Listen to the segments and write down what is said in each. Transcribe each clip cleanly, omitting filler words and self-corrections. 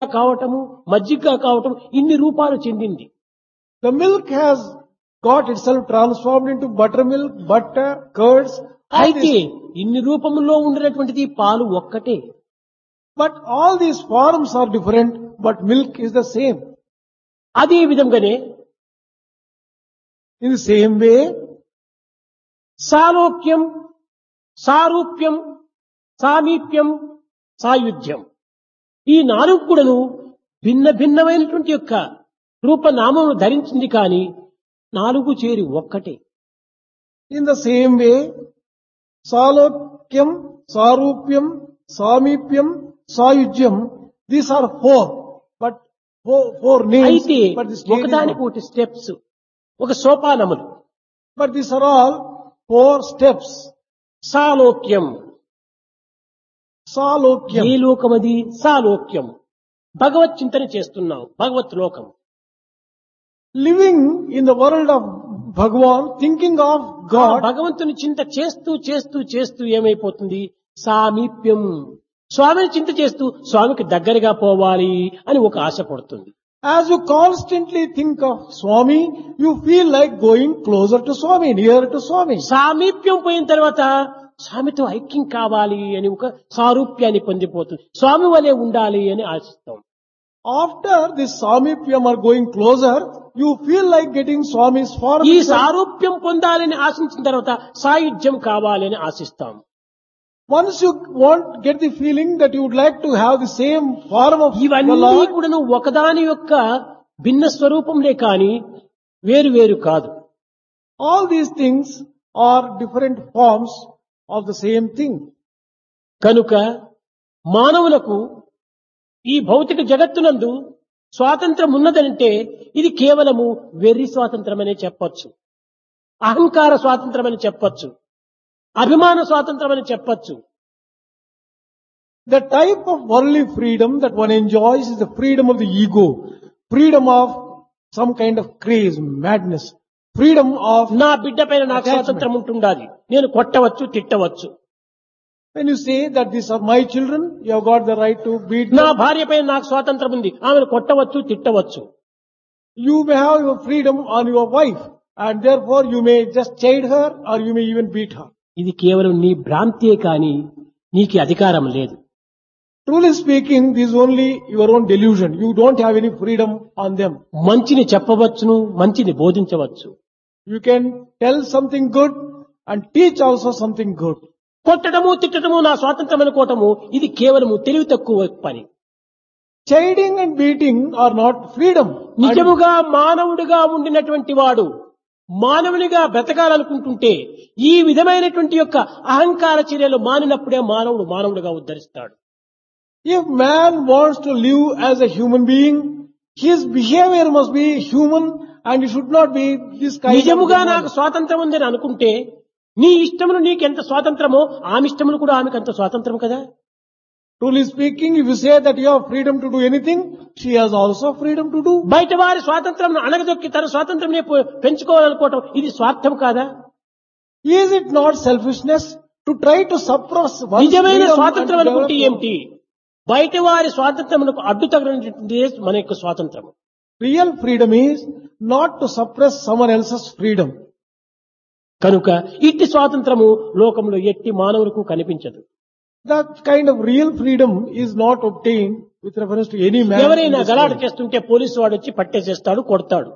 కావటము, మజ్జిగ కావటం ఇన్ని రూపాలు చెందింది. The milk has got itself transformed into buttermilk, butter, curds. All అయితే these. ఇన్ని రూపములో ఉండినటువంటిది పాలు ఒక్కటే. But all these forms are different, but milk is the same. అదే విధంగానే In the same way, సాలోక్యం, సారూప్యం, సామీప్యం, సాయుధ్యం ఈ నాలుగు కూడాను భిన్న భిన్నమైనటువంటి యొక్క రూపనామమును ధరించింది కానీ నాలుగు చేరి ఒక్కటే. in the same way, Salokyam, Sarupyam, Samipyam, Sayujyam, these are four, but four names, అయితే but the stage is ఒకదానికి one. ఒకటి స్టెప్స్, ఒక సోపానములు. But these are all four steps. సాలోక్యం, Salokyam. ఏ లోకమది? సాలోక్యం. భగవత్ చింతన చేస్తున్నావు, భగవత్ లోకం. Living in the world of Bhagavan, thinking of God, భగవంతుని చింత చేస్తూ చేస్తూ చేస్తూ ఏమైపోతుంది? సామీప్యం. స్వామిని చింత చేస్తూ స్వామికి దగ్గరగా పోవాలి అని ఒక ఆశ పడుతుంది. as you constantly think of Swami, you feel like going closer to Swami, nearer to Swami. సామీప్యం పోయిన తర్వాత స్వామితో ఐక్యం కావాలి అని ఒక సారూప్యాన్ని పొందిపోతుంది. స్వామి వలె ఉండాలి అని ఆశిస్తాం. After this Samipyam are going closer, you feel like getting Swami's form. ఈ సారూప్యం పొందాలని ఆశించిన తర్వాత సాయుధ్యం కావాలి అని ఆశిస్తాం. Once you want get the feeling that you would like to have the same form of the ఇవన్నీ Lord, కూడాను ఒకదాని యొక్క భిన్న స్వరూపంలే కాని వేరు వేరు కాదు. all these things are different forms of the same thing. కనుక మానవులకు ఈ భౌతిక జగత్తునందు స్వాతంత్రం ఉన్నదంటే ఇది కేవలము వెర్రి స్వాతంత్రం అనే చెప్పొచ్చు, అహంకార స్వాతంత్రం అని చెప్పొచ్చు, అభిమాన స్వాతంత్రం అని చెప్పొచ్చు. The type of worldly freedom that one enjoys is the freedom of the ego, freedom of some kind of craze, madness, freedom of నా బిడ్డ పైన నాకు attachment. స్వాతంత్రం ఉంటుండాలి, నేను కొట్టవచ్చు, తిట్టవచ్చు. When you say that these are my children, you have got the right to beat నా them. భార్య పైన నాకు స్వాతంత్రం ఉంది, ఆమెను కొట్టవచ్చు, తిట్టవచ్చు. You may have your freedom on your wife, and therefore you may just chide her or you may even beat her. ఇది కేవలం నీ భ్రాంతియే కాని నీకు అధికారం లేదు. Truly speaking, this is only your own delusion. You don't have any freedom on them. మంచిని చెప్పవచ్చును, మంచిని బోధించవచ్చు. You can tell something good and teach also something good. కొట్టడము, తిట్టడము నా స్వాతంత్రం అనుకోవటము ఇది కేవలము తెలివి తక్కువ పని. Chiding and beating are not freedom. నిజముగా మానవుడిగా ఉండినటువంటి వాడు మానవునిగా బ్రతకాలనుకుంటుంటే ఈ విధమైనటువంటి యొక్క అహంకార చర్యలు మానినప్పుడే మానవుడు మానవుడిగా ఉద్ధరిస్తాడు. If man wants to live as a human being, his behavior must be human and it should not be this kind నిజముగా of నాకు స్వాతంత్రం ఉందని అనుకుంటే నీ ఇష్టమును నీకెంత స్వాతంత్రమో ఆమె ఇష్టమును కూడా ఆమెకు అంత స్వాతంత్రం కదా. Truly speaking, if you say that you have freedom to do anything, she has also freedom to do. బయట వారి స్వాతంత్రం అణగదొక్కి తన స్వాతంత్రం పెంచుకోవాలనుకోవటం ఇది స్వార్థం కాదా? Is it not selfishness to try to suppress one's నిజమైన freedom స్వాతంత్రం and అనుకుంటే develop- ఏమిటి? బయట వారి స్వాతంత్రమునకు అడ్డు తగినటువంటి మన యొక్క స్వాతంత్రం. Real freedom is not to suppress someone else's freedom. కనుక ఇట్టి స్వాతంత్రము లోకంలో ఎట్టి మానవులకు కనిపించదు. That kind of real freedom is not obtained with reference to any man. in ఎవరైనా this గలాట world. చేస్తుంటే పోలీసు వాడు వచ్చి పట్టేసేస్తాడు, కొడతాడు.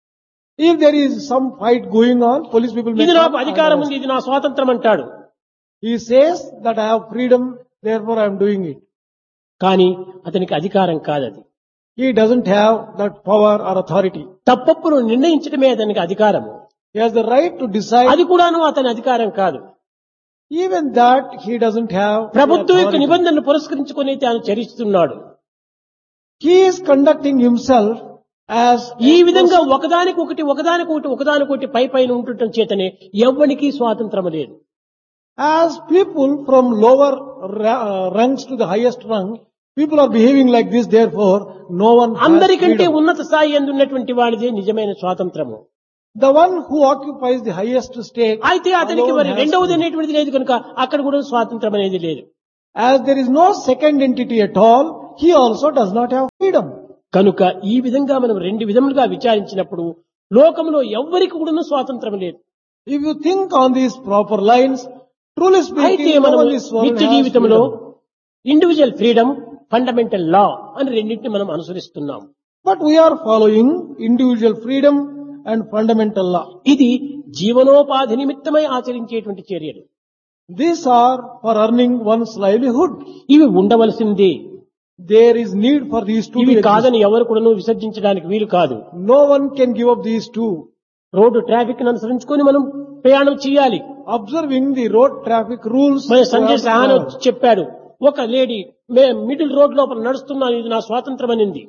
If there is some fight going on, police people may ఇది నాకు come and అధికారం arrest. ఉంది, ఇది నా స్వాతంత్రం అంటాడు. He says that I have freedom, therefore I am doing it. కానీ అతనికి అధికారం కాదది. He doesn't have that power or authority. తప్పప్పును నిర్ణయించడమే అతనికి అధికారము. He has the right to decide. అది కూడాను అతని అధికారం కాదు. Even that he doesn't have. the ప్రభుత్వం యొక్క authority. నిబంధనలు పురస్కరించుకొని తాను చరిస్తున్నాడు. He is conducting himself as ఈ విధంగా ఒకదానికొకటి పై పైన ఉండటం చేతనే ఎవ్వనికి స్వాతంత్రం లేదు. as people from lower ranks to the highest rung, people are behaving like this, therefore no one has అందరికంటే freedom. ఉన్నత స్థాయి ఎందున్నటువంటి వాడిదే నిజమైన స్వాతంత్రము. The one who occupies the highest stake అయితే అతనికి alone మరి has రెండవది freedom. అనేటువంటిది లేదు కనుక అక్కడ కూడా స్వాతంత్రం అనేది లేదు. As there is no second entity at all, he also does not have freedom. కనుక ఈ విధంగా మనం రెండు విధములుగా విచారించినప్పుడు లోకంలో ఎవ్వరికి కూడా స్వాతంత్రం లేదు. If you think on these proper lines, truly అయితే speaking, no మనం one in this world నిత్య has జీవితంలో freedom. ఇండివిజువల్ ఫ్రీడమ్, ఫండమెంటల్ లా అని రెండింటిని మనం అనుసరిస్తున్నాం. But we are following individual freedom and fundamental law. ఇది జీవనోపాధి నిమిత్తమై ఆచరించేటువంటి చర్యలు. These are for earning one's livelihood. ఇవి ఉండవలసిందే. There is need for these two. ఇవి to exist. కాదని ఎవరు కూడా విసర్జించడానికి వీలు కాదు. No one can give up these two. Road traffic అనుసరించుకొని మనం ప్రయాణం చేయాలి. Observing the road traffic rules. మన we have Sanjay to Sahan follow. చెప్పాడు, ఒక లేడీ మిడిల్ రోడ్ లోపల నడుస్తున్నాను, ఇది నా స్వాతంత్రం అనింది.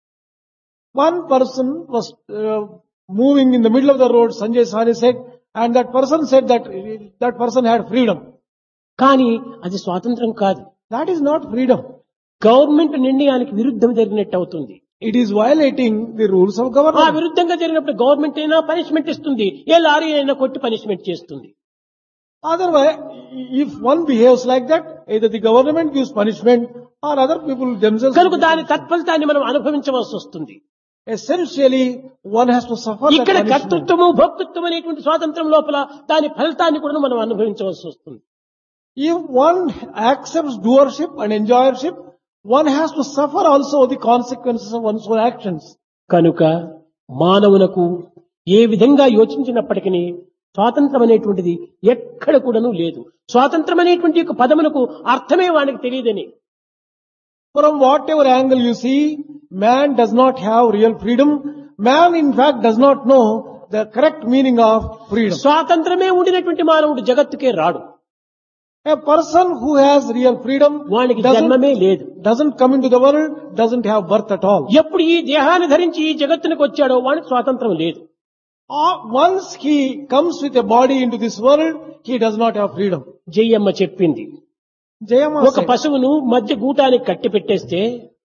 One person was moving in the middle of the road, Sanjay Sahni said, and that person said that that person had freedom. కానీ అది స్వాతంత్రం కాదు. That is not freedom. Government నిర్ణయానికి విరుద్ధం జరిగినట్టు అవుతుంది. It is violating the rules of ఆ government. విరుద్ధంగా జరిగినప్పుడు గవర్నమెంట్ అయినా పనిష్మెంట్ ఇస్తుంది, ఏ లారీ అయినా కొట్టి పనిష్మెంట్ చేస్తుంది. Otherwise, if one behaves like that, either the government gives punishment or other people themselves. కనుక దాని తత్ఫలితాన్ని మనం అనుభవించవలసి వస్తుంది. Essentially, one has to suffer that ఇక్కడ punishment. కర్తృత్వము భోక్తృత్వం అనేటువంటి స్వాతంత్రం లోపల దాని ఫలితాన్ని కూడా మనం అనుభవించవలసి వస్తుంది. If one accepts doership and enjoyership, one has to suffer also the consequences of one's own actions. కనుక మానవునకు ఏ విధంగా యోచించినప్పటికీ స్వాతంత్రం అనేటువంటిది ఎక్కడ కూడాను లేదు. స్వాతంత్రం అనేటువంటి యొక్క పదమునకు అర్థమే వానికి తెలియదని. From whatever angle you see, man does not have real freedom. Man in fact does not know the correct meaning of freedom. స్వాతంత్రమే ఉండినటువంటి మానవుడు జగత్తుకే రాడు. A person who has real freedom వానికి జన్మమే లేదు. doesn't come into the world, doesn't have birth at all. ఎప్పుడు ఈ దేహాన్ని ధరించి ఈ జగత్తునికి వచ్చాడో వానికి స్వాతంత్రం లేదు. Once he comes with a body into this world, he does not have freedom. Jayamma చెప్పింది, Jayama ఒక said, పశువును మధ్య గూటానికి కట్టి పెట్టేస్తే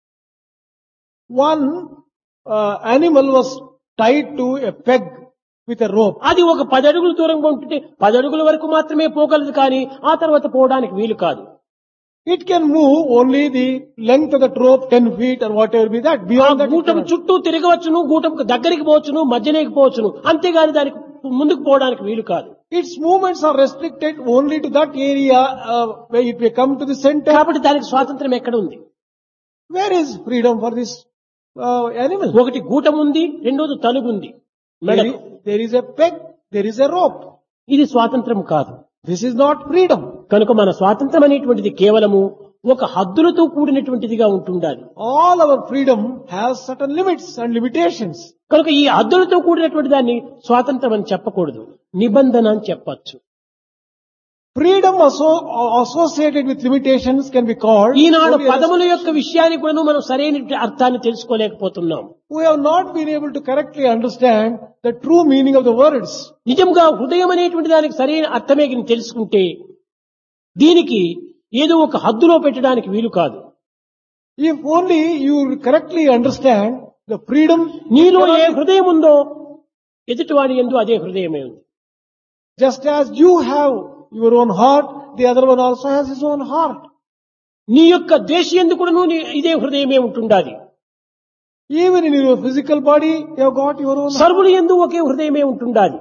one animal was tied to a peg with a rope. అది ఒక 10 అడుగుల దూరంగా ఉంటుంటే 10 అడుగుల వరకు మాత్రమే పోగలదు, కానీ ఆ తర్వాత పోవడానికి వీలు కాదు. It can move only the length of that rope, 10 feet or whatever be that. ఆ Beyond that, it గూటం cannot. చుట్టూ తిరగవచ్చును, గూటంకు దగ్గరికి పోవచ్చును, మధ్యలోకి పోవచ్చును, అంతేగాని దానికి ముందుకు పోవడానికి వీలు కాదు. Its movements are restricted only to that area where it may come to the center. కాబట్టి దానికి స్వాతంత్రం ఎక్కడ ఉంది? Where is freedom for this animal? ఒకటి గూటం ఉంది, రెండోది తలుగుంది మెడకు. There is a peg, there is a rope. ఇది స్వాతంత్రం కాదు. This is not freedom. కనుక మన స్వాతంత్రం అనేటువంటిది కేవలము ఒక హద్దులతో కూడినటువంటిదిగా ఉంటుండాలి. All our freedom has certain limits and limitations. కనుక ఈ హద్దులతో కూడినటువంటి దాన్ని స్వాతంత్రం అని చెప్పకూడదు, నిబంధన అని చెప్పచ్చు. Freedom associated with limitations can be called. Eenadu only as- పదముల యొక్క విషయాన్ని కూడా మనం సరైన అర్థాన్ని తెలుసుకోలేకపోతున్నాం. We have not been able to correctly understand the true meaning of the words. నిజంగా హృదయం అనేటువంటి దానికి సరైన అర్థమే గిని తెలుసుకుంటే దీనికి ఏదో ఒక హద్దులో పెట్టడానికి వీలు కాదు. If only you correctly understand the freedom, నీలో ఏ హృదయం ఉందో ఎదుటివాడి యందు అదే హృదయమే ఉంది. just as you have your own heart, the other one also has his own heart. నీ యొక్క దేశీయందు కూడాను ఇదే హృదయమే ఉంటుండాలి. Even in your physical body, you have got your own heart. సర్వులు యందు ఒకే హృదయమే ఉంటుండాలి.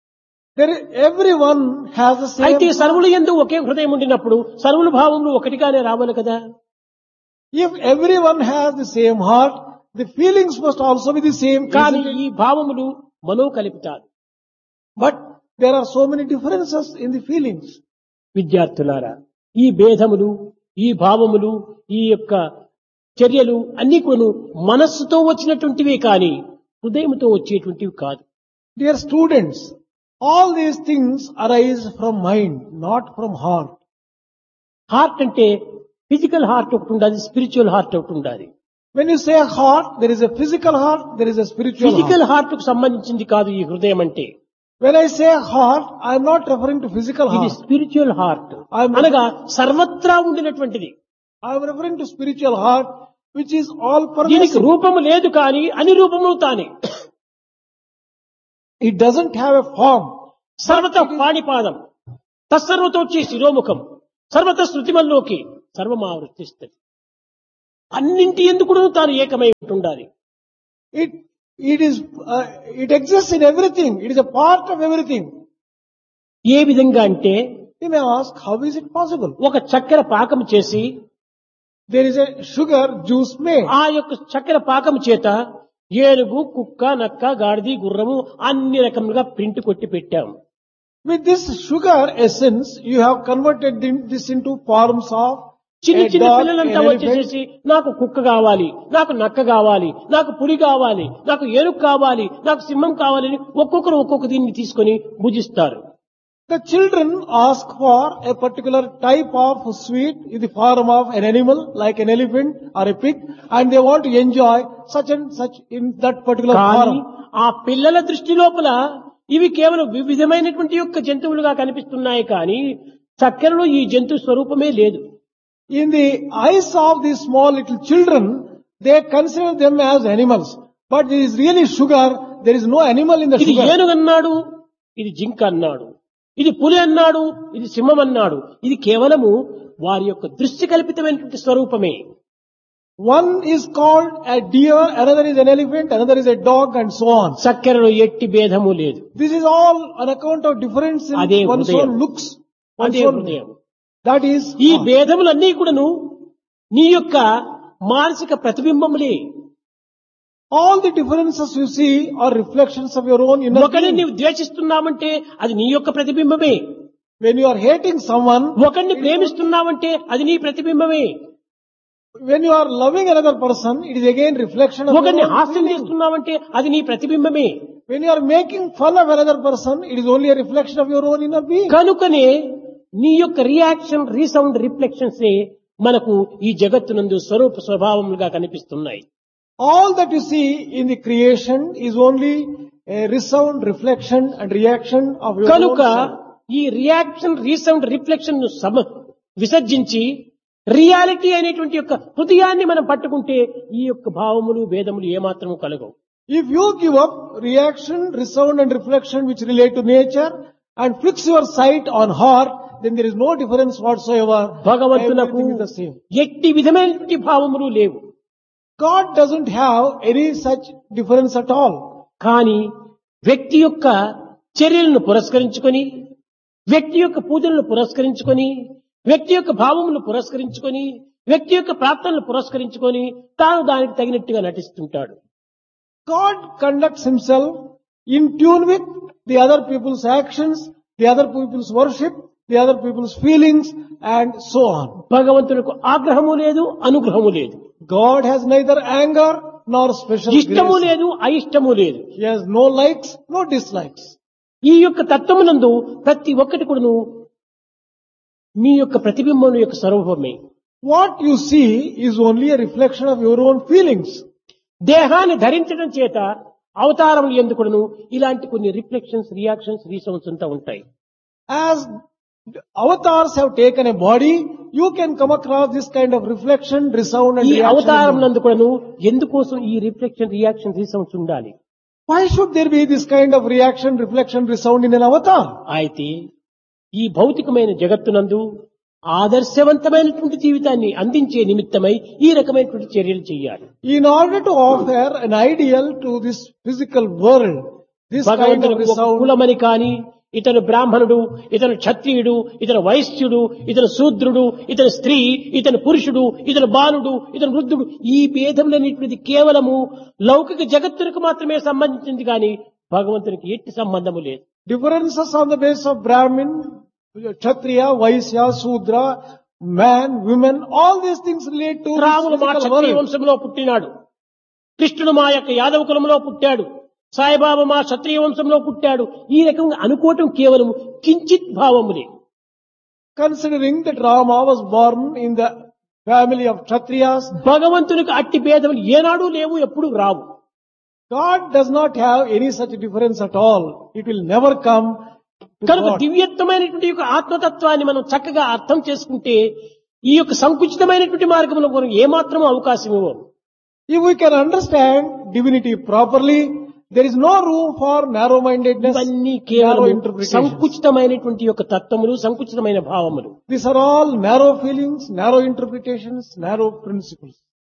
Everyone has the same. అయితే సర్వులు యందు ఒకే హృదయం ఉండినప్పుడు సర్వుల భావములు ఒకటిగానే రావాలి కదా. If everyone has the same heart, the feelings must also be the same. కానీ isn't it? ఈ భావములు మనోకల్పితాలు. But there are so many differences in the feelings. విద్యార్థులారా, ఈ భేదములు, ఈ భావములు, ఈ యొక్క చర్యలు అన్ని కొను మనస్సుతో వచ్చినటువంటివే కానీ హృదయంతో వచ్చేటువంటివి కాదు. Dear students, all these things arise from mind, not from heart. Heart అంటే ఫిజికల్ హార్ట్ ఒకటి ఉండాలి, స్పిరిచువల్ హార్ట్ ఒకటి ఉండాలి. When you say heart, there is a physical heart, there is a spiritual heart. Physical heart కు సంబంధించింది కాదు ఈ హృదయం అంటే. When I say heart, I am not referring to physical ఇది heart. స్పిరిచువల్ హార్ట్ అనగా సర్వత్రా ఉండినటువంటిది. I am referring to spiritual heart, which is all దీనికి pervasive. రూపము లేదు కానీ అని రూపము తానే. It doesn't have a form. సర్వత పాణిపాదం తత్సర్వతోచ్చి శిరోముఖం సర్వత శృతిమల్లోకి సర్వమావృత్తిస్తుంది. అన్నింటి ఎందుకు తాను ఏకమై ఉండాలి. It exists in everything. It is a part of everything. ఏ విధంగా అంటే You may ask, how is it possible? ఒక చక్కెర పాకం చేసి There is a sugar juice made. ఆ యొక్క చక్కెర పాకం చేత ఏనుగు, కుక్క, నక్క, గాడిది, గుర్రము అన్ని రకములుగా ప్రింట్ కొట్టి పెట్టాం. With this sugar essence, you have converted this into forms of చిన్న a చిన్న dog, an పిల్లలంతా elephant. వచ్చేసేసి నాకు కుక్క కావాలి, నాకు నక్క కావాలి, నాకు పులి కావాలి, నాకు ఏనుగు కావాలి, నాకు సింహం కావాలని ఒక్కొక్కరు ఒక్కొక్క దీన్ని తీసుకొని భుజిస్తారు. The children ask for a particular type of sweet in the form of an animal like an elephant or a pig, and they want to enjoy such and such in that particular కానీ form. ఆ పిల్లల దృష్టి లోపల ఇవి కేవలం వివిధమైనటువంటి యొక్క జంతువులుగా కనిపిస్తున్నాయి కానీ చక్కెరలో ఈ జంతు స్వరూపమే లేదు. In the eyes of these small little children, they consider them as animals. But it is really sugar. There is no animal in the ఇది sugar. ఏనుగు అన్నాడు, ఇది జింక అన్నాడు, ఇది పులి అన్నాడు, ఇది సింహం అన్నాడు. ఇది కేవలము వారి యొక్క దృష్టి కల్పితమైనటువంటి స్వరూపమే. One is called a deer, another is an elephant, another is a dog, and so on. చక్కెరలో ఎట్టి భేదము లేదు. This is all on account of difference in అదే one's హృదయం. own looks. One's అదే own, హృదయం. that is ఈ heart. భేదములన్నీ కూడాను నీ యొక్క మానసిక ప్రతిబింబములే. All the differences you see are reflections of your own inner ఒకరిని being. నీవు ద్వేషిస్తున్నావంటే అది నీ యొక్క ప్రతిబింబమే. When you are hating someone, ఒకరిని ప్రేమిస్తున్నావంటే అది నీ ప్రతిబింబమే. when you are loving another person, it is again reflection of ఒకరిని your own హాస్యం feeling. చేస్తున్నావంటే అది నీ ప్రతిబింబమే. When you are making fun of another person, it is only a reflection of your own inner being. కనుకనే నీ యొక్క reaction, resound, reflections మనకు ఈ జగత్తునందు స్వరూప స్వభావములుగా కనిపిస్తున్నాయి. All that you see in the creation is only a resound, reflection and reaction of your own కనుక self. ఈ reaction, resound, reflection విసర్జించి reality అనేటువంటి యొక్క హృదయాన్ని మనం పట్టుకుంటే ఈ యొక్క భావములు భేదములు ఏమాత్రము కలగవు. If you give up reaction, resound and reflection which relate to nature and fix your sight on heart, then there is no difference whatsoever. భగవంతునకు Everything is the same. ఎట్టి విధమైనటువంటి భావములు లేవు. God doesn't have any such difference at all. కానీ వ్యక్తి యొక్క చర్యలను పురస్కరించుకొని, వ్యక్తి యొక్క పూజలను పురస్కరించుకొని, వ్యక్తి యొక్క భావములను పురస్కరించుకొని, వ్యక్తి యొక్క ప్రార్థనలు పురస్కరించుకొని తాను దానికి తగినట్టుగా నటిస్తుంటాడు. God conducts himself in tune with the other people's actions, the other people's worship, the other people's feelings and so on. భగవంతునికి ఆగ్రహము లేదు, అనుగ్రహము లేదు. God has neither anger nor special ఇష్టము grace. లేదు, అయిష్టము లేదు. He has no likes, no dislikes. ఈ యొక్క తత్వమునందు ప్రతి ఒక్కటి కూడాను మీ యొక్క ప్రతిబింబం యొక్క స్వరూపమే. What you see is only a reflection of your own feelings. దేహాన్ని ధరించడం చేత అవతారములు ఎందుకును ఇలాంటి కొన్ని రిఫ్లెక్షన్స్, రియాక్షన్స్, రీసౌండ్స్ అంతా ఉంటాయి. As avatars have taken a body, you can come across this kind of reflection, resound and ఈ అవతారం reaction. నందు కూడాను ఎందుకోసం ఈ రిఫ్లెక్షన్, రియాక్షన్, రీసౌండ్స్ ఉండాలి? Why should there be this kind of reaction, reflection, resound in an avatar? అయితే ఈ భౌతికమైన జగత్తునందు ఆదర్శవంతమైనటువంటి జీవితాన్ని అందించే నిమిత్తమై ఈ రకమైనటువంటి చర్యలు చేయాలి. In order to offer an ideal to this physical world, this kind of భగవంతునికి ఒక resound, కులమని కాని, ఇతను బ్రాహ్మణుడు, ఇతను క్షత్రియుడు, ఇతను వైశ్యుడు, ఇతను శూద్రుడు, ఇతను స్త్రీ, ఇతను పురుషుడు, ఇతను బాలుడు, ఇతను వృద్ధుడు, ఈ భేదములనేటువంటిది కేవలము లౌకిక జగత్తునికి మాత్రమే సంబంధించింది కానీ భగవంతునికి ఎట్టి సంబంధము లేదు. differences on the basis of Brahmin, Kshatriya, Vaishya, Sudra, man, women, all these things relate to this రాముడు మా physical క్షత్రియ world. వంశంలో పుట్టినాడు, కృష్ణుడు మా యొక్క యాదవ కులంలో పుట్టాడు, సాయిబాబా మా క్షత్రియ వంశంలో పుట్టాడు. ఈ రకంగా అనుకోవటం కేవలం కించిత్ భావములే. Considering that Rama was born in the family of Kshatriyas, భగవంతునికి అట్టి భేదములు ఏనాడు లేవు, ఎప్పుడు రావు. God does not have any such difference at all. It will never come to కనుక God. దివ్యత్వమైనటువంటి యొక్క ఆత్మతత్వాన్ని మనం చక్కగా అర్థం చేసుకుంటే ఈ యొక్క సంకుచితమైనటువంటి మార్గంలో మనం ఏమాత్రమూ అవకాశం ఇవ్వం. If we can understand divinity properly, there is no room for narrow-mindedness, ఇవన్నీ narrow కేవలం interpretations. సంకుచితమైనటువంటి యొక్క తత్వములు, సంకుచితమైన భావములు. These are all narrow feelings, narrow interpretations, narrow principles.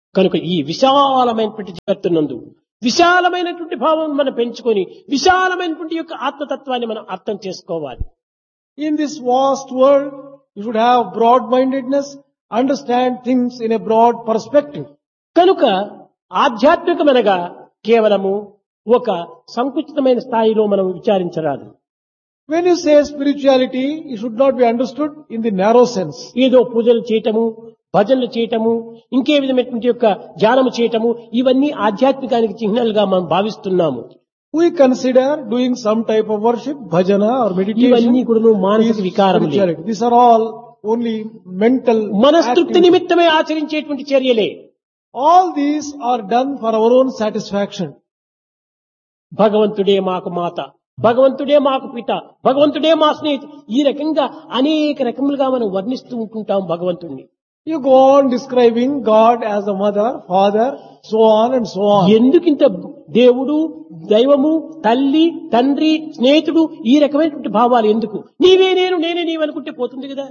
కనుక ఈ విశాలమైనటువంటి జగత్తునందు విశాలమైనటువంటి భావం మనం పెంచుకొని విశాలమైనటువంటి యొక్క ఆత్మతత్వాన్ని మనం అర్థం చేసుకోవాలి. In this vast world, you should have broad-mindedness, understand things in a broad perspective. కనుక ఆధ్యాత్మికమనగా కేవలము ఒక సంకుచితమైన స్థాయిలో మనం విచారించరాదు. When you say spirituality, it should not be understood in the narrow sense. ఏదో పూజలు చేయటము, భజనలు చేయటము, ఇంకే విధమైనటువంటి యొక్క ధ్యానము చేయటము, ఇవన్నీ ఆధ్యాత్మికానికి చిహ్నాలుగా మనం భావిస్తున్నాము. We consider doing some type of worship, bhajana or meditation. ఇవన్నీ కూడా మానసిక is వికారములే. spirituality. These are all only mental మనస్తృప్తి activities. నిమిత్తమే ఆచరించేటువంటి చర్యలే. All these are done for our own satisfaction. భగవంతుడే మాకు మాత, భగవంతుడే మాకు పిత, భగవంతుడే మా స్నేహితుడు, ఈ రకంగా అనేక రకములుగా మనం వర్ణిస్తూ ఉంటుంటాం భగవంతుణ్ణి. You go on describing God as a mother, father, so on and so on. ఎందుకింత దేవుడు, దైవము, తల్లి, తండ్రి, స్నేహితుడు ఈ రకమైనటువంటి భావాలు ఎందుకు? నీవే నేను, నేనే నీవు అనుకుంటే పోతుంది కదా.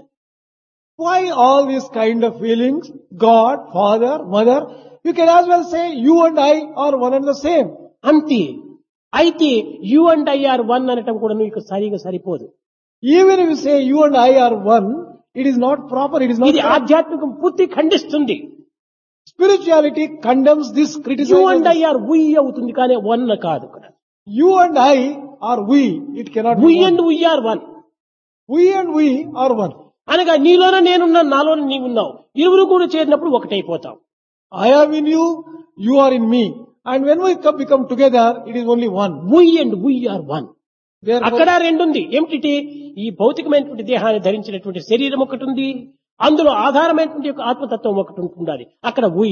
Why all these kind of feelings? God, father, mother. You can as well say you and I are one and the same. అంతే. అయితే you and I are one అనటం కూడా నీకు సరిగా సరిపోదు. Even if you say you and I are one, it is not proper, it is not ఇది correct. ఆధ్యాత్మికం పూర్తి ఖండిస్తుంది. Spirituality condemns this you criticism. And I are వి అవుతుంది కానీ వన్ కాదు. You and I are we, it cannot we be one. And we are one We and we are one. అనగా నీలోన నేనున్నాను, నాలోన నీవున్నావు, ఇరువురు కూడా చేరినప్పుడు ఒకటైపోతాం. I am in you, you are in me. And when we become together, it is only one. We and we are one. Therefore, అక్కడ రెండుంది. ఏమిటి? ఈ భౌతికమైనటువంటి దేహాన్ని ధరించినటువంటి శరీరం ఒకటి ఉంది, అందులో ఆధారమైనటువంటి యొక్క ఆత్మతత్వం ఒకటి ఉంటుండాలి. అక్కడ వి.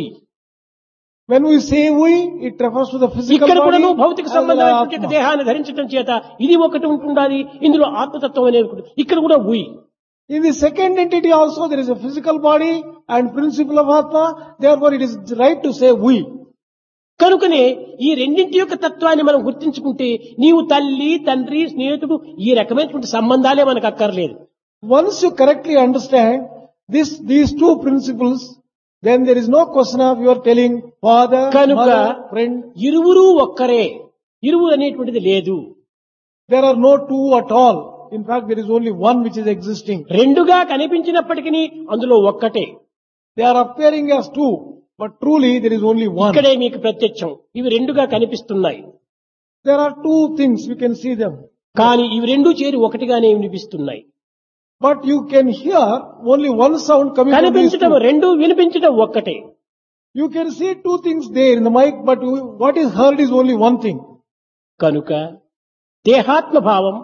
when we say we, it refers to the physical ఇక్కడ కూడా body భౌతిక as well as సంబంధమైనటువంటి యొక్క Atma. దేహాన్ని ధరించడం చేత ఇది ఒకటి ఉంటుండాలి, ఇందులో ఆత్మతత్వం అనేది ఒకటి. ఇక్కడ కూడా వి. In the second entity also, there is a physical body and principle of Atma. Therefore, it is right to say we. కనుకనే ఈ రెండింటి యొక్క తత్వాన్ని మనం గుర్తించుకుంటే నీవు తల్లి, తండ్రి, స్నేహితుడు ఈ రకమైనటువంటి సంబంధాలే మనకు అక్కర్లేదు. Once you correctly understand these two principles, then there is no question of you are telling father, కనుక mother, friend. ఇరువురు ఒక్కరే, ఇరువురు అనేటువంటిది లేదు. There are no two at all. In fact, there is only one which is existing. రెండుగా కనిపించినప్పటికీ అందులో ఒక్కటే. They are appearing as two, but truly there is only one. ఇక్కడే మీకు ప్రత్యక్షం. ఇవి రెండుగా కనిపిస్తున్నాయి, There are two things, you can see them. కానీ ఇవి రెండు చేరి ఒకటిగానే వినిపిస్తున్నాయి. But you can hear only one sound coming from these కనిపించడం two. రెండు, వినిపించడం ఒక్కటే. You can see two things there in the mic, but what is heard is only one thing. కనుక దేహాత్మ భావం,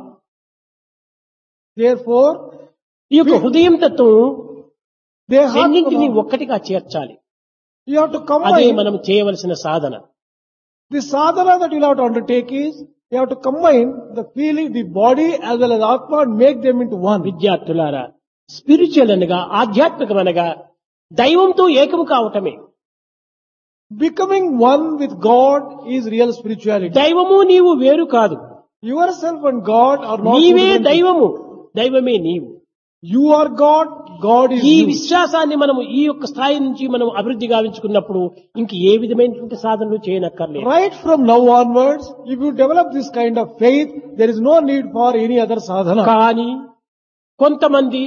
Therefore, ఈ యొక్క హృదయం తత్వం రెండింటినీ Dehatma, ఒక్కటిగా చేర్చాలి. you have to అదే combine. మనం చేయవలసిన సాధన. The sadhana that you will have to undertake is, you have to combine the feeling, the body as well as Atma and make them into one. విద్యార్థులారా, spiritual అనగా ఆధ్యాత్మికం అనగా దైవంతో ఏకము కావటమే. Becoming one with God is real spirituality. దైవము నీవు వేరు కాదు. Yourself and God are not two నీవే different things. దైవము, దైవమే నీవు. You are God, God is ఈ you. విశ్వాసాన్ని మనము ఈ యొక్క స్థాయి నుంచి మనం అభివృద్ధి గావించుకున్నప్పుడు ఇంక ఏ విధమైనటువంటి సాధనలు చేయనక్కర్లేదు. Right from now onwards, if you develop this kind of faith, there is no need for any other sadhana. కానీ కొంతమంది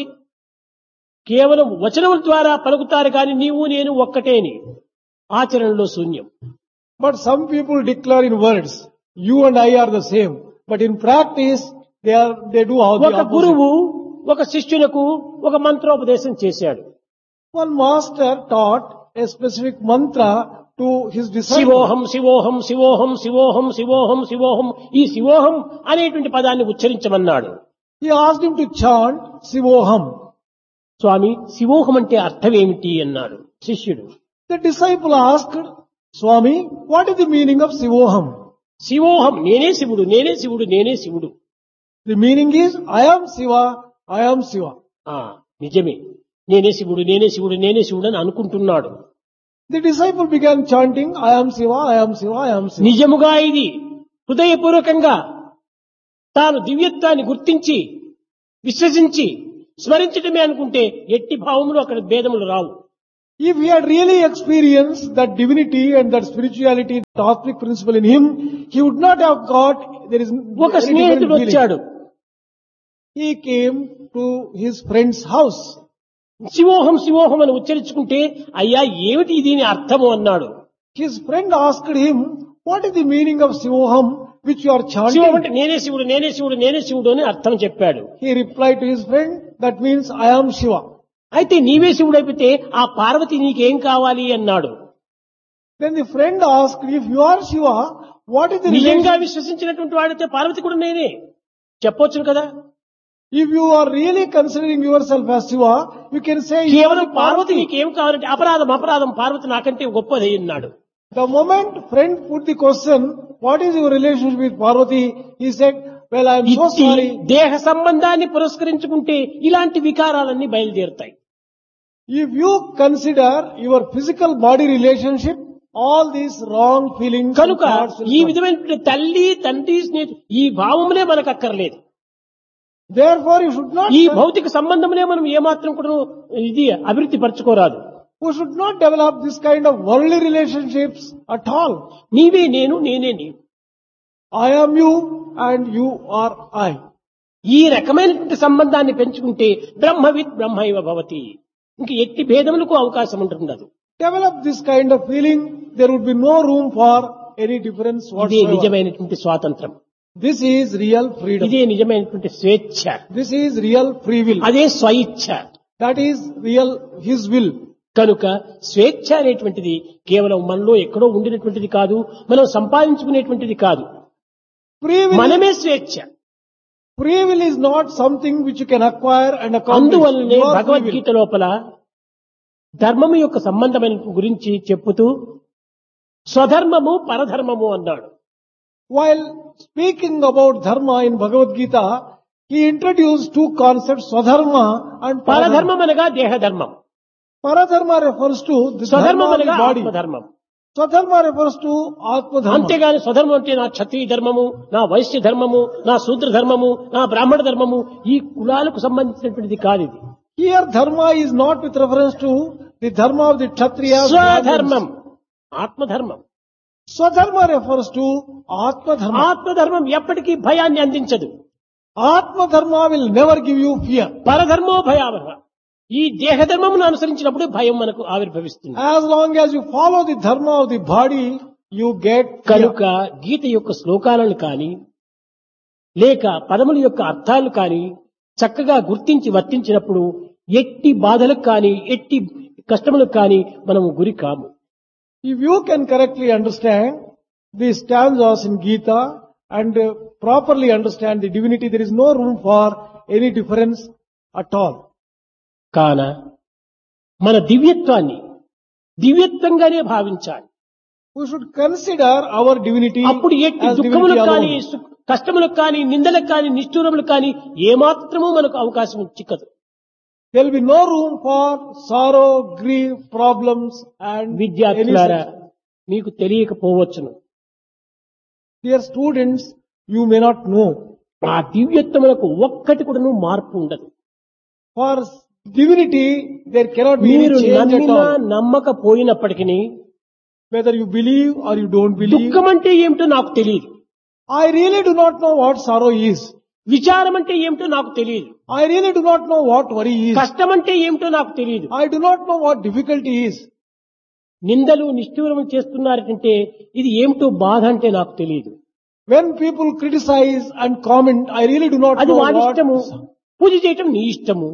కేవలం వచనముల ద్వారా పలుకుతారు కానీ నీవు నేను ఒక్కటేని, ఆచరణలో శూన్యం. But some people declare in words, you and I are the same. But in practice, they do all the ఒక opposite. గురువు ఒక శిష్యునకు ఒక మంత్రోపదేశం చేశాడు. One master taught a specific mantra to his disciple. శివోహం శివోహం శివోహం శివోహం శివోహం శివోహం, ఈ శివోహం అనేటువంటి పదాన్ని ఉచ్చరించమన్నాడు. He asked him to chant Sivoham. స్వామి, శివోహం అంటే అర్థం ఏమిటి అన్నాడు శిష్యుడు. The disciple asked, Swami, what is the meaning of Sivoham? శివోహం, నేనే శివుడు, నేనే శివుడు, నేనే శివుడు. The meaning is, I am Siva, I am Siva. నిజమే, నేనే శివుడు, నేనే శివుడు, నేనే శివుడు అని అనుకుంటున్నాడు. The disciple began chanting, I am Siva, I am Siva, I am Siva. నిజముగా ఇది హృదయపూర్వకంగా తాను దివ్యత్వాన్ని గుర్తించి విశ్వసించి స్మరించటమే అనుకుంటే ఎట్టి భావములు అక్కడ భేదములు రావు. If he had really experienced that divinity and that spirituality, that cosmic principle in him, he would not have got, there is ఒక any స్నేహితుడు different feeling. వచ్చాడు. He came to his friend's house. శివోహం శివోహం అని ఉచ్చరించుకుంటే అయ్యా ఏమిటి దీని అర్థము అన్నాడు. His friend asked him, what is the meaning of Sivoham which you are Shivam chanting? అంటే నేనే శివుడు నేనే శివుడు నేనే శివుడు అని అర్థం చెప్పాడు. He replied to his friend, that means I am Shiva. అయితే నీవే శివుడు అయిపోతే ఆ పార్వతి నీకేం కావాలి అన్నాడు. Then the friend asked, if you are Shiva, what is the నిజంగా relation? విశ్వసించినటువంటి వాడితే పార్వతి కూడా నేనే చెప్పొచ్చును కదా. If you are really considering yourself as Shiva, you can say you are కేవలం the పార్వతి Parvati. నీకేం కావాలంటే అపరాధం అపరాధం పార్వతి నాకంటే గొప్పది అన్నాడు. The moment friend put the question, what is your relationship with Parvati? He said, well, I am so ఇట్టి sorry. దేహ సంబంధాన్ని పురస్కరించుకుంటే ఇలాంటి వికారాలన్నీ బయలుదేరుతాయి. If you consider your physical body relationship, all these wrong feelings and కనుక thoughts will ఈ come. విధమైన తల్లి తండ్రి స్నేహి ఈ భావములే మనకు అక్కర్లేదు. Therefore, you should not, ఈ భౌతిక సంబంధములే మనం ఏమాత్రం కూడా ఇది అభివృద్ధి పరచుకోరాదు. we should not develop this kind of worldly relationships at all. నీవే నేను నేనే నీవు. I am you and you are I. ఈ రకమైనటువంటి సంబంధాన్ని పెంచుకుంటే బ్రహ్మవిత్ బ్రహ్మైవ భవతి. ఇంక ఎట్టి భేదములకు అవకాశం ఉంటుండదు. Develop this kind of feeling, there would be no room for any difference ఇదే whatsoever. నిజమైనటువంటి స్వాతంత్రం. This is real freedom. ఇదే నిజమైనటువంటి స్వేచ్ఛ. This is real free will. అదే స్వయిచ్ఛ. That is real His will. కనుక స్వేచ్ఛ అనేటువంటిది కేవలం మనలో ఎక్కడో ఉండినటువంటిది కాదు, మనం సంపాదించుకునేటువంటిది కాదు. Free will, మనమే స్వేచ్ఛ. free will is not something which you can acquire and accomplish. అందువల్లనే You are free will. Bhagavad Gita లోపల ధర్మము యొక్క సంబంధమైన గురించి చెప్పుతూ స్వధర్మము పరధర్మము అన్నాడు. While speaking about dharma in Bhagavad Gita, he introduced two concepts, Swadharma and Paradharma. పరధర్మం అనగా దేహధర్మం, Paradharma refers to the స్వధర్మం dharma of the అనగా body. ఆత్మధర్మం. Swadharma refers to Atma Dharma. అంతేగాని స్వధర్మం అంటే నా క్షత్రియ ధర్మము, నా వైశ్య ధర్మము, నా శూద్ర ధర్మము, నా బ్రాహ్మణ ధర్మము, ఈ కులాలకు సంబంధించినటువంటిది కాదు ఇది. Here dharma is not with reference to the dharma of the Kshatriyas. స్వధర్మం ఆత్మధర్మం. Swadharma refers to Atma Dharma. ఆత్మధర్మం ఎప్పటికీ భయాన్ని అందించదు. Atma Dharma will never give you fear. పరధర్మో భయావహ. ఈ దేహధర్మమును అనుసరించినప్పుడు భయం మనకు ఆవిర్భవిస్తుంది. As long as you follow the dharma of the body, you get fear. కనుక గీత యొక్క శ్లోకాలను కాని లేక పదముల యొక్క అర్థాలు కాని చక్కగా గుర్తించి వర్తించినప్పుడు ఎట్టి బాధలకు కాని ఎట్టి కష్టములకు కాని మనము గురి కాము. If you can correctly understand the stanzas in Gita and properly understand the divinity, there is no room for any difference at all. కాన మన దివ్యత్వాన్ని దివ్యత్వంగానే భావించాలి. We should consider our divinity అప్పుడు ఎట్టి as దుఃఖములకు divinity కానీ alone. కష్టములకు కానీ నిందలకు కానీ నిష్ఠూరములకు కానీ ఏమాత్రమూ మనకు అవకాశం చిక్కదు. There will be no room for sorrow, grief, problems and any విద్యార్థులారా such. మీకు తెలియకపోవచ్చును, Dear students, you may not know. ఆ దివ్యత్వములకు ఒక్కటి కూడాను మార్పు ఉండదు. For divinity, there cannot be any మీరు change at నమ్మినా all. నమ్మకపోయినప్పటికీ Whether you believe or you don't believe. దుఃఖం అంటే ఏమిటో నాకు తెలియదు, I really do not know what sorrow is. విచారం అంటే ఏమిటో నాకు తెలియదు, I really do not know what worry is. కష్టం అంటే ఏమిటో నాకు తెలియదు. I do not know what difficulty is. నిందలు నిష్ఠూరము చేస్తున్నారంటే ఇది ఏమిటో బాధ అంటే నాకు తెలియదు. When people criticize and comment, I really do not అది know వారి ఇష్టము, what. పూజ చేయటం నీ ఇష్టము,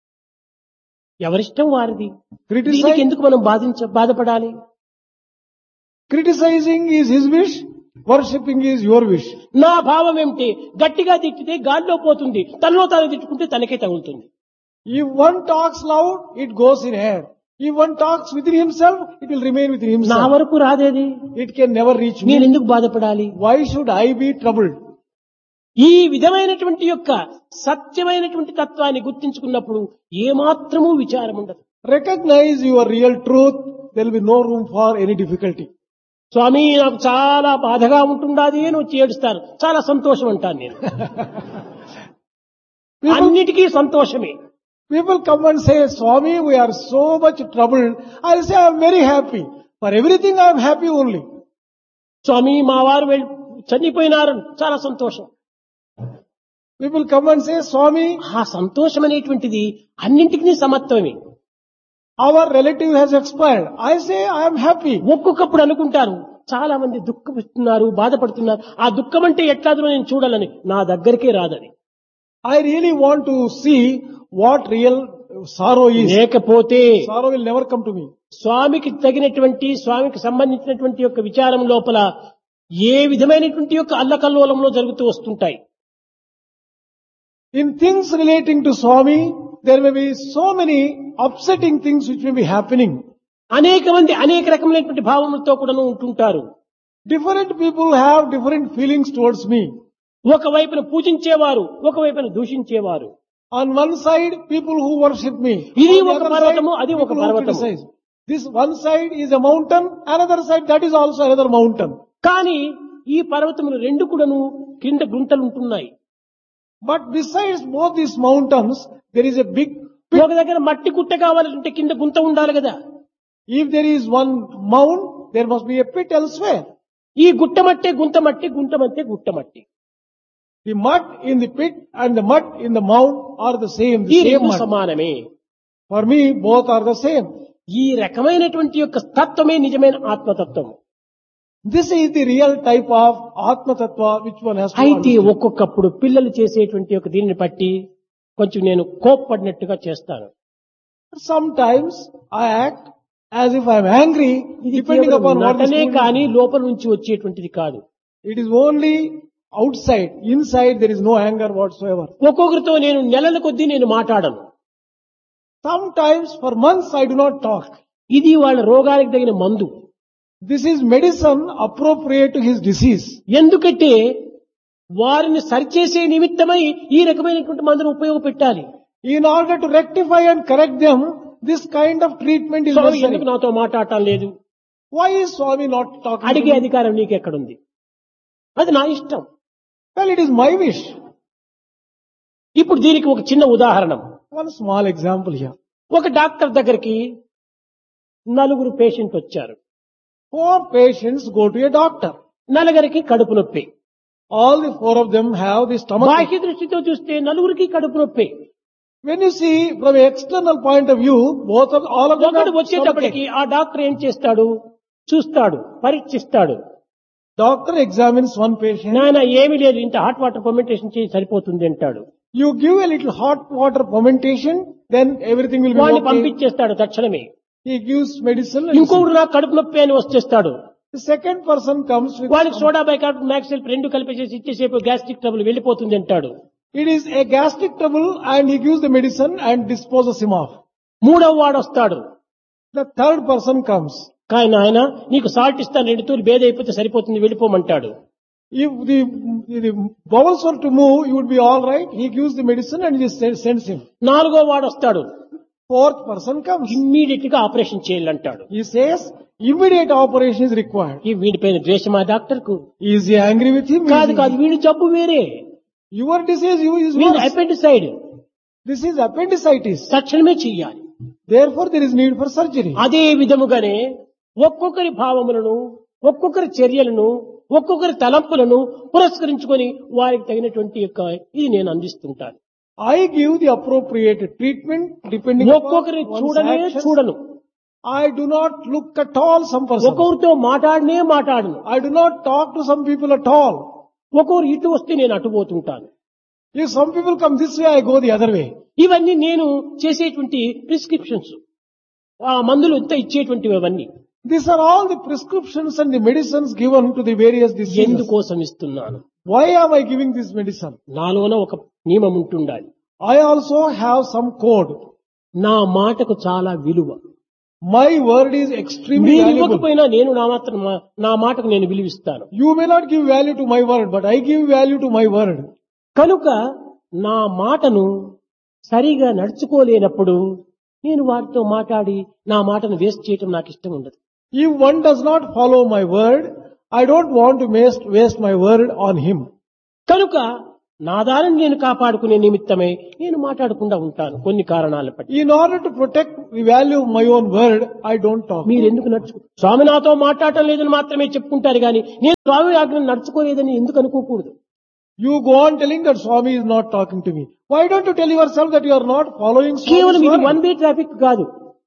ఎవరిష్టం వారిది. దీనికి Criticize, ఎందుకు మనం బాధపడాలి? criticizing is his wish, worshipping is your wish. నా భావం ఏమిటి? గట్టిగా తిట్టితే గాల్లో పోతుంది, తనలో తాను తిట్టుకుంటే తనకే తగులుతుంది. If one talks loud, it goes in air. If one talks within himself, it will remain within నా himself. వరకు రాదేది, It can never reach నేను me. ఎందుకు బాధపడాలి? Why should I be troubled? ఈ విధమైనటువంటి యొక్క సత్యమైనటువంటి తత్వాన్ని గుర్తించుకున్నప్పుడు ఏమాత్రమూ విచారం ఉండదు. Recognize your real truth, there will be no room for any difficulty. స్వామి నాకు చాలా బాధగా ఉంటుండాది అని వచ్చి ఏడుస్తారు, చాలా సంతోషం అంటాను నేను. People, అన్నిటికీ సంతోషమే. People come and say, Swami, we are so much troubled. I'll say, I am very happy. For everything I am happy only. స్వామి మా వారు చనిపోయినారు, చాలా సంతోషం. People come and say, Swami, ఆ సంతోషం అనేటువంటిది అన్నింటికి సమత్వమే. our relative has expired. I say, I am happy. ఒక్కొక్కప్పుడు అనుకుంటారు, చాలా మంది దుఃఖిస్తున్నారు, బాధపడుతున్నారు. ఆ దుఃఖం అంటే ఎట్లాదో నేను చూడాలని నా దగ్గరికే రాదని. I really want to see what real sorrow is. లేకపోతే Sorrow will never come to me. స్వామికి తగినటువంటి, స్వామికి సంబంధించినటువంటి యొక్క విచారం లోపల ఏ విధమైనటువంటి యొక్క అల్లకల్లోలంలో జరుగుతూ వస్తుంటాయి. In things relating to Swami, there may be so many upsetting things which may be happening. అనేక మంది అనేక రకమైనటువంటి భావములతో కూడాను ఉంటుంటారు. Different people have different feelings towards me. ఒకవైపున పూజించేవారు, ఒకవైపున దూషించేవారు. On one side, people who worship me. ఇది On the ఒక other పర్వతము, side, అది ఒక people who పర్వతము. criticize. This one side is a mountain, another side that is also another mountain. కానీ ఈ పర్వతములు రెండు కూడాను కింద గుంటలు ఉంటున్నాయి. But besides both these mountains, there is a big pit. ఒక దగ్గర మట్టి గుట్ట కావాలంటే కింద గుంత ఉండాలి కదా. If there is one mound, there must be a pit elsewhere. ఈ గుట్ట మట్టే గుంత మట్టి, గుంట మట్టే గుట్ట మట్టి. The mud in the pit and the mud in the mound are the same. ఈ The same రెండు mud. సమానమే. For me, both are the same. ఈ రకమైనటువంటి యొక్క తత్వమే నిజమైన ఆత్మతత్వం. This is the real type of Atma Tattva which one has to అయితే understand. ఒక్కొక్కప్పుడు పిల్లలు చేసేటువంటి ఒక దీనిని బట్టి కొంచెం నేను కోప్పడినట్టుగా చేస్తాను. Sometimes I act as if I am angry, ఇది depending కేవలం upon what is నటనే going on. కానీ లోపల నుంచి వచ్చేటువంటిది కాదు. It is only outside. Inside there is no anger whatsoever. ఒక్కొక్కరితో నేను నెలల కొద్దీ నేను మాట్లాడను. Sometimes for months I do not talk. ఇది వాళ్ళ రోగానికి తగిన మందు. This is medicine appropriate to his disease. ఎందుకంటే వారిని సరిచేసే నిమిత్తమై ఈ రకమైనటువంటి మందును ఉపయోగపెట్టాలి. In order to rectify and correct them, this kind of treatment is Swamy necessary. ఎందుకు నాతో మాట్లాడటం లేదు? Why is Swami not talking అడిగే to me? అధికారం నీకెక్కడుంది? అది నా ఇష్టం. Well, it is my wish. ఇప్పుడు దీనికి ఒక చిన్న ఉదాహరణ. One small example here. ఒక డాక్టర్ దగ్గరికి నలుగురు పేషెంట్ వచ్చారు. 4 patients go to a doctor. నలుగురికి కడుపు నొప్పి. All the 4 of them have the stomach. బాహ్య దృష్టితో చూస్తే నలుగురికి కడుపు నొప్పి. When you see from an external point of view, all of them ఒకడు have వచ్చేటప్పటికి stomachache. ఆ డాక్టర్ ఏం చేస్తాడు? చూస్తాడు, పరీక్షిస్తాడు. Doctor examines one patient. నాయన ఏమీ లేదు, ఇంత హాట్ వాటర్ ఫర్మెంటేషన్ చేసి సరిపోతుంది అంటాడు. You give a little hot water fermentation, then everything will be వాడిని okay. పంపించేస్తాడు తక్షణమే. He gives medicine. And ఇంకొకడు నాకు కడుపు నొప్పి అని వచ్చేస్తాడు. the second person comes with. వాడికి సోడా బైకార్బోనేట్ మ్యాక్సిల్ రెండు కలిపేసి ఇచ్చేసేపు గ్యాస్ట్రిక్ ట్రబుల్ వెళ్ళిపోతుంది అంటాడు. It is a gastric trouble and he gives the medicine and disposes him off. మూడవ వాడు వస్తాడు. The third person comes. కానీ ఆయన నీకు సాల్ట్ ఇస్తాను, 2 తూర్లు బేద అయిపోతే సరిపోతుంది వెళ్ళిపోమంటాడు. If the bowels were to move, you would be all right. He gives the medicine and he sends him. నాలుగో వాడు వస్తాడు. Fourth person comes. ఇమ్మీడియట్ గా operation చేయాలంటాడు. He says immediate operation is required. ఈ వీడిపైన ద్వేషమా doctor కు? Is he angry with him? కాదు కాదు, వీడి జబ్బు వేరే. Your disease is వీడి worse. అపెండిసైడ్. This is appendicitis. తక్షణమే చెయ్యాలి. Therefore there is need for surgery. అదే విధముగానే ఒక్కొక్కరి భావములను, ఒక్కొక్కరి చర్యలను, ఒక్కొక్కరి తలంపులను పురస్కరించుకొని వారికి తగినటువంటి యొక్క ఇది నేను అందిస్తుంటాను. I give the appropriate treatment depending ఒక్కొక్కరిని upon one's చూడనే actions. చూడను. I do not look at all some person. ఒక్కొక్కరితో మాట్లాడనే మాట్లాడను. I do not talk to some people at all. ఒక్కొక్కరు ఇటు వస్తే నేను అటు పోతుంటాను. If some people come this way, I go the other way. ఇవన్నీ నేను చేసేటువంటి ప్రిస్క్రిప్షన్స్, ఆ మందులు ఇంత ఇచ్చేటువంటివి అవన్నీ These are all the prescriptions and the medicines given to the various diseases. ఎందుకోసం ఇస్తున్నాను? Why am I giving this medicine? నాలోన ఒక నియమం ఉంటుండాలి. I also have some code. నా మాటకు చాలా విలువ. My word is extremely మీరు valuable. ఇవ్వకపోయినా నేను నా మాటకు నేను విలువిస్తాను. You may not give value to my word, but I give value to my word. కనుక నా మాటను సరిగా నడుచుకోలేనప్పుడు నేను వారితో మాట్లాడి నా మాటను వేస్ట్ చేయటం నాకు ఇష్టం ఉండదు. If one does not follow my word, I don't want to waste my word on him. కనుక నా దారిని నేను కాపాడుకునే నిమిత్తమే నేను మాట్లాడకుండా ఉంటాను కొన్ని కారణాల బట్టి. In order to protect the value of my own word, I don't talk. మీరెందుకు స్వామి నాతో మాట్లాడటం లేదని మాత్రమే చెప్పుకుంటారు కానీ నేను స్వామి ఆజ్ఞను నడుచుకోలేదని ఎందుకు అనుకోకూడదు? You go on telling that Swami is not talking to me. Why don't you tell yourself that you are not following కేవలం Swami's ఇది word? వన్ వే ట్రాఫిక్ కాదు.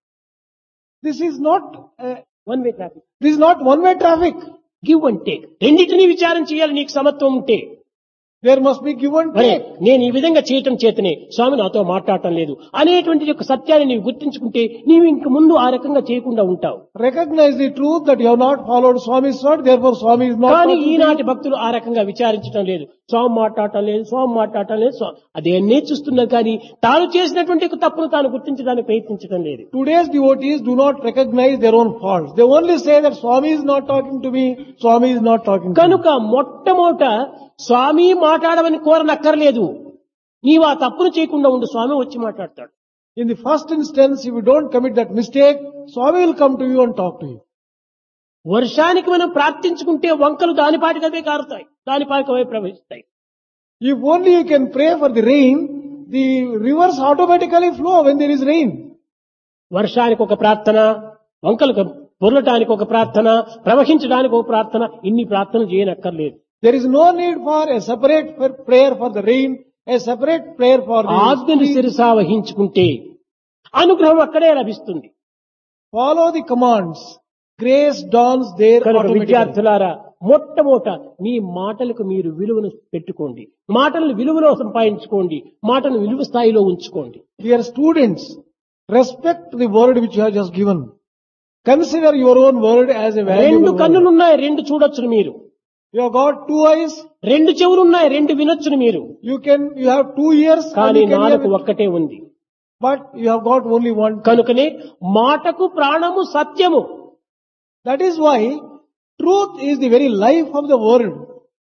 This is not one way traffic, this is not one-way traffic. Give and take రెండింటినీ విచారం చేయాలి నీకు సమత్వం ఉంటే. There must be give and మరి take. నేను ఈ విధంగా చేయటం చేతనే స్వామి నాతో మాట్లాడటం లేదు అనేటువంటి యొక్క సత్యాన్ని నీవు గుర్తించుకుంటే నీవు ఇంక ముందు ఆ రకంగా చేయకుండా ఉంటావు. Recognize the truth that you have not followed Swami's word, therefore Swami is not కానీ talking to you. ఈనాటి భక్తులు ఆ రకంగా విచారించడం లేదు. స్వామి మాట్లాడటం లేదు, స్వామి మాట్లాడటం లేదు, అదేనే చూస్తున్నారు కానీ తాను చేసినటువంటి తప్పును తాను గుర్తించడానికి ప్రయత్నించడం లేదు. Today's devotees do not recognize their own faults. They only say that Swami is not talking to me, Swami is not talking to me. కనుక మొట్టమొదట స్వామి మాట్లాడమని కోరనక్కర్లేదు. నీవు ఆ తప్పును చేయకుండా ఉండు, స్వామి వచ్చి మాట్లాడతాడు. In the first instance, if you don't commit that mistake, Swami will come to you and talk to you. వర్షానికి మనం ప్రార్థించుకుంటే వంకలు దానిపాటికవే కారుతాయి, దానిపాటికవే ప్రవహిస్తాయి. If only you can pray for the rain, the rivers automatically flow when there is rain. వర్షానికి ఒక ప్రార్థన, వంకలు పొర్లటానికి ఒక ప్రార్థన, ప్రవహించడానికి ఒక ప్రార్థన, ఇన్ని ప్రార్థనలు చేయనక్కర్లేదు. There is no need for a separate prayer for the rain, a separate prayer for the ఆజ్ఞను stream. శిరసా వహించుకుంటే అనుగ్రహం అక్కడే లభిస్తుంది. Follow the commands. Grace dawns there కనుక automatically. విద్యార్థులారా, మొట్టమొదట మీ మాటలకు మీరు విలువను పెట్టుకోండి, మాటలను విలువలో సంపాదించుకోండి, మాటను విలువ స్థాయిలో ఉంచుకోండి. Dear students, respect the word which you have just given. Consider your own word as a valuable రెండు word. కన్నులున్నాయి, రెండు చూడొచ్చును మీరు. You have got two eyes, రెండు చెవులున్నాయి, రెండు వినొచ్చును మీరు. you have 2 ears, and కానీ you can hear నాలుగు with- ఒక్కటే ఉంది. but you have got only one. కనుకనే మాటకు ప్రాణము సత్యము. That is why truth is the very life of the word.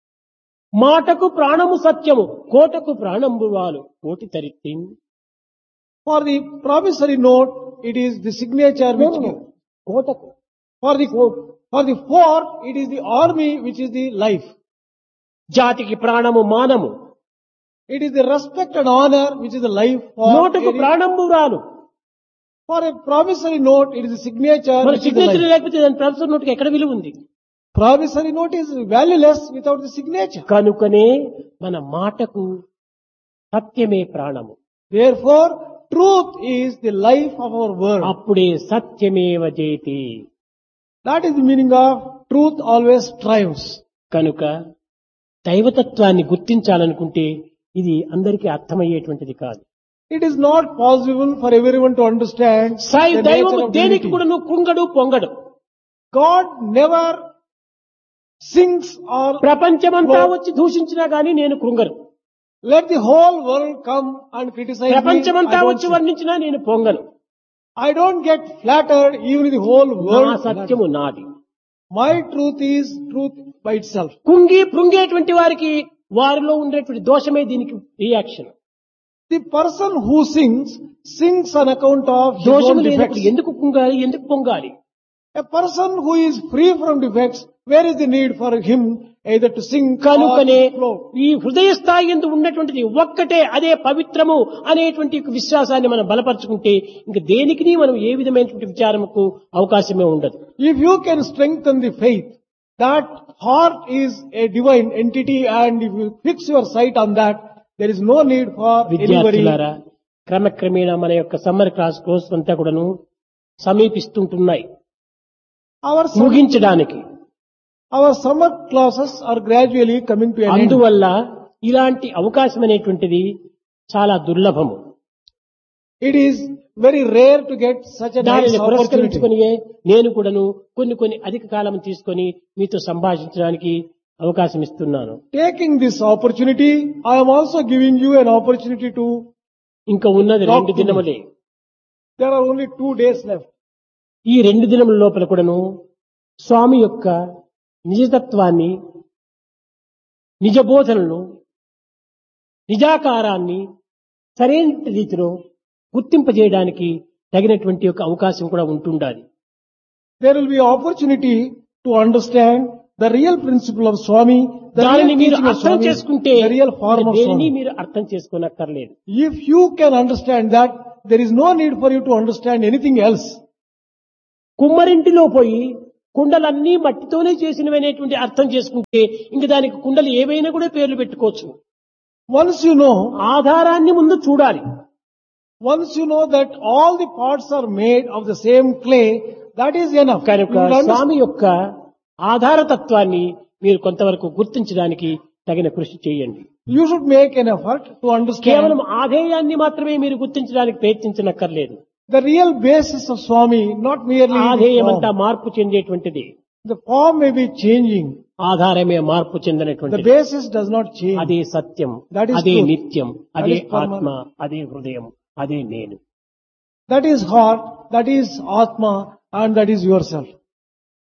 మాటకు ప్రాణము సత్యము, కోటకు ప్రాణంబు వాలు కోటి తరిత్తి. For the promissory note, it is the signature which gives. కోటకు For the fort, it is the army which is the life. జాతికి ప్రాణము మానము, It is the respect and honor which is the life for. నోటకు ప్రాణంబు రాలు. For a promissory note, it is the signature మరి which is the signature life. లేకపోతే దాని professor నోటికి ఎక్కడ విలువ ఉంది? Promissory note is valueless without the signature. కనుకనే మన మాటకు సత్యమే ప్రాణము. Therefore, truth is the life of our word. అప్పుడే సత్యమేవ జయతి. That is the meaning of truth always triumphs. కనుక దైవతత్వాన్ని గుర్తించాలనుకుంటే ఇది అందరికీ అర్థమయ్యేటువంటిది కాదు. It is not possible for everyone to understand Sai the దైవము nature of దేనికి divinity. కూడా నువ్వు కుంగడు పొంగడు. God never sings or ప్రపంచమంతా వచ్చి దూషించినా గానీ నేను కృంగను. let the whole world come and criticize me. ప్రపంచమంతా వచ్చి వర్ణించినా నేను పొంగను. I don't get flattered even if the whole నా world. సత్యము నాది. My truth is truth by itself. కుంగి పృంగేటువంటి వారికి వారిలో ఉండేటువంటి దోషమే దీనికి reaction. The person who sings on account of his దోషము own లేనప్పుడు defects. ఎందుకు కుంగాలి, ఎందుకు పొంగాలి? A person who is free from defects, where is the need for him either to sing or కనుకనే to flow? ఈ హృదయ స్థాయి ఎందు ఉన్నటువంటిది ఒక్కటే, అదే పవిత్రము అనేటువంటి విశ్వాసాన్ని మనం బలపరుచుకుంటే ఇంక దేనికి మనం ఏ విధమైనటువంటి విచారముకు అవకాశమే ఉండదు. If you can strengthen the faith, that heart is a divine entity, and if you fix your sight on that, there is no need for anybody. విద్యార్థులారా, క్రమక్రమేణా మన యొక్క సమ్మర్ కోర్స్ అంతా కూడాను సమీపిస్తుంటున్నాయి ముగించడానికి. Our summer classes are gradually coming to an end. అందువల్ల ఇలాంటి అవకాశం అనేటువంటిది చాలా దుర్లభము. It is very rare to get such a nice దానిని opportunity. పురస్కరించుకొని నేను కూడాను కొన్ని అధిక కాలం తీసుకొని మీతో సంభాషించడానికి అవకాశం ఇస్తున్నాను. Taking this opportunity, I am also giving you an opportunity to. ఇంకా ఉన్నది 2 దినములే. There are only 2 days left. ఈ 2 దినముల లోపల కూడాను స్వామి యొక్క నిజతత్వాన్ని, నిజ బోధనను, నిజాకారాన్ని సరైన రీతిలో గుర్తింపజేయడానికి తగినటువంటి ఒక అవకాశం కూడా ఉంటుండాలి. There will be opportunity to understand The real principle of Swami, the దానిని real మీరు teaching of అర్థం Swami, చేసుకుంటే the real form of దేనిని Swami. మీరు అర్థం చేసుకోనక్కర్లేదు. If you can understand that, there is no need for you to understand anything else. కుమ్మరింటిలో పోయి కుండలన్నీ మట్టితోనే చేసినవనేటువంటి అర్థం చేసుకుంటే ఇంక దానికి కుండలు ఏవైనా కూడా పేర్లు పెట్టుకోవచ్చు. Once you know, ఆధారాన్ని ముందు చూడాలి. once you know that all the parts are made of the same clay, that is enough. You కనుక will understand. స్వామి యొక్క ఆధారతత్వాన్ని మీరు కొంతవరకు గుర్తించడానికి తగిన కృషి చేయండి. You should make an effort to understand కేవలం ఆధేయాన్ని మాత్రమే మీరు గుర్తించడానికి ప్రయత్నించనక్కర్లేదు. the real basis of Swami, not merely the ఆధేయం అంతా form. మార్పు చెందేటువంటిది. The form may be changing. ఆధారమే మార్పు The చెందినటువంటిది. basis does not change. అదే సత్యం, That is అదే truth. నిత్యం, That అదే is permanent. ఆత్మ, అదే హృదయం, అదే నేను. That is heart, that is Atma, and that is yourself.